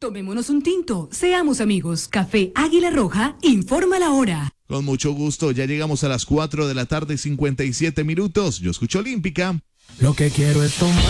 Tomémonos un tinto, seamos amigos. Café Águila Roja, informa la hora. Con mucho gusto, ya llegamos a las 4 de la tarde, 57 minutos. Yo escucho Olímpica. Lo que quiero es tomar.